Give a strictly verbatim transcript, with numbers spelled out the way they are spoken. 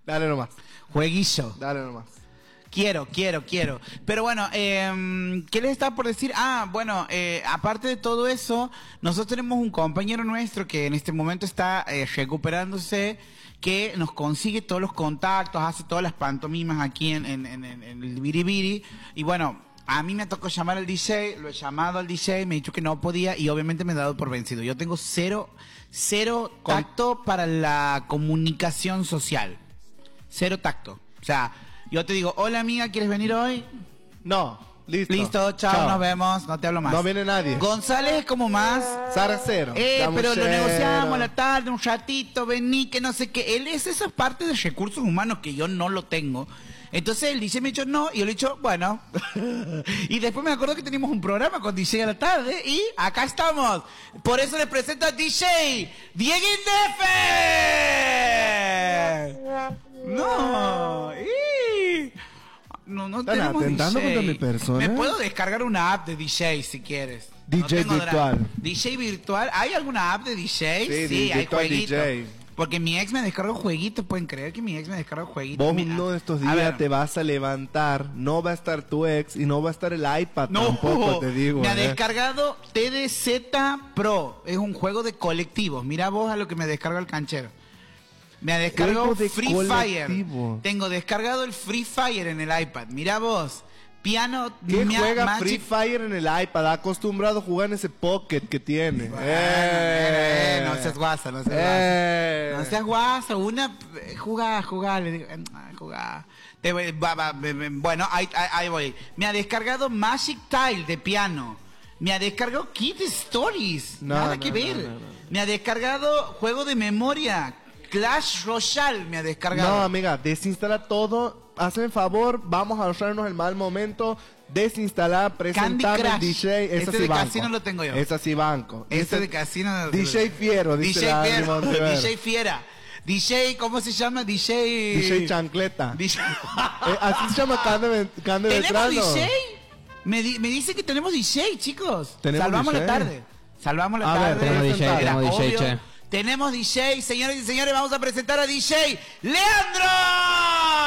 Dale nomás. Jueguillo. Dale nomás. Quiero, quiero, quiero. Pero bueno, eh, ¿qué les estaba por decir? Ah, bueno, eh, aparte de todo eso, nosotros tenemos un compañero nuestro que en este momento está eh, recuperándose, que nos consigue todos los contactos, hace todas las pantomimas aquí en, en, en, en el Biribiri. Y bueno, a mí me tocó llamar al D J, lo he llamado al D J, me ha dicho que no podía y obviamente me he dado por vencido. Yo tengo cero, cero tacto para la comunicación social. Cero tacto. O sea, yo te digo, hola amiga, ¿quieres venir hoy? No, listo. Listo, chao, Chao. nos vemos, no te hablo más. No viene nadie. González es como más... Sara cero. Eh, Estamos pero lo cero. negociamos a la tarde, un ratito, vení, que no sé qué. Él es esa parte de recursos humanos que yo no lo tengo. Entonces él dice, me ha dicho no, y yo le he dicho, bueno. Y después me acuerdo que teníamos un programa con D J a la tarde, y acá estamos. Por eso les presento a D J Diego Indefe. No, y... no, no ¿Están tenemos atentando D J. contra mi persona? Me puedo descargar una app de D J si quieres. D J tengo virtual. drama. D J virtual. ¿Hay alguna app de D J? Sí, Sí, hay virtual jueguitos. D J. Porque mi ex me descargó jueguitos. ¿Pueden creer que mi ex me descargó jueguitos? Vos Mira, uno de estos a días ver, te vas a levantar, no va a estar tu ex y no va a estar el iPad No, tampoco, te digo. me ha eh. descargado T D Z Pro. Es un juego de colectivos. Mira vos a lo que me descarga el canchero. Me ha descargado Juego de Free colectivo. Fire. Tengo descargado el Free Fire en el iPad. Mira vos. Piano. ¿Qué Mia- juega Magic- Free Fire en el iPad? Acostumbrado a jugar en ese pocket que tiene. Bueno, Eh. eh, no seas guasa, no seas Eh. guasa. No seas guasa, una eh, jugá, jugá, le digo, eh, jugá. Te voy- va- va- va- va- bueno, ahí, ahí- ahí voy. Me ha descargado Magic Tile de piano. Me ha descargado Kid Stories. No, Nada no, que no, ver. no, no. Me ha descargado juego de memoria. Clash Royale me ha descargado. No, amiga, desinstala todo. Hazme favor, vamos a ahorrarnos el mal momento. Desinstalar, presentame el Crush. D J. Esa Ese sí de banco. casino lo tengo yo. Esa sí banco. Este Ese- de casino. D J Fiero, dice D J la Adri Fiera. Montever. D J Fiera. D J, ¿cómo se llama? D J. D J Chancleta. D J. Eh, así se llama Cande, Ven- Cande ¿Tenemos Vetrano. D J? Me, di- me dice que tenemos D J, chicos. ¿Tenemos Salvamos D J? la tarde. Salvamos la A ver, tarde. tenemos D J, Era tenemos D J, obvio. che. Tenemos D J, señores y señores, vamos a presentar a D J Leandro.